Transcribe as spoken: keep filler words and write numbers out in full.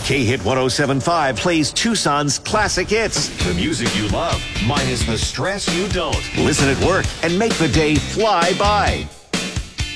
K-Hit one oh seven point five plays Tucson's classic hits. The music you love, minus the stress you don't. Listen at work and make the day fly by.